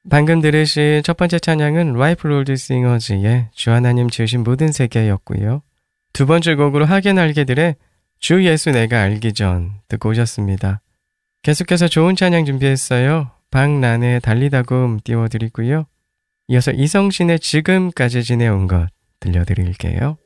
방금 들으신 첫 번째 찬양은 라이프 롤드 싱어즈의 주 하나님 지으신 모든 세계였고요. 두 번째 곡으로 하겐 알게들의 주 예수 내가 알기 전 듣고 오셨습니다. 계속해서 좋은 찬양 준비했어요. 박란의 달리다곰 띄워드리고요. 이어서 이성신의 지금까지 지내온 것 들려드릴게요.